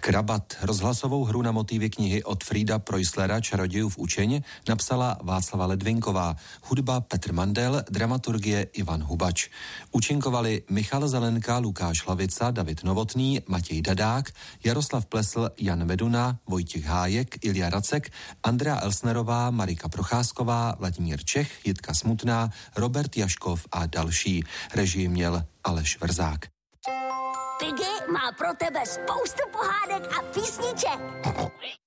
Krabat, rozhlasovou hru na motivy knihy od Frida Preußlera Čarodějův učeň napsala Václava Ledvinková, hudba Petr Mandel, dramaturgie Ivan Hubač. Účinkovali Michal Zelenka, Lukáš Hlavica, David Novotný, Matěj Dadák, Jaroslav Plesl, Jan Meduna, Vojtěch Hájek, Ilja Racek, Andrea Elsnerová, Marika Procházková, Vladimír Čech, Jitka Smutná, Robert Jaškov a další. Režii měl Aleš Vrzák. Piggy má pro tebe spoustu pohádek a písniček.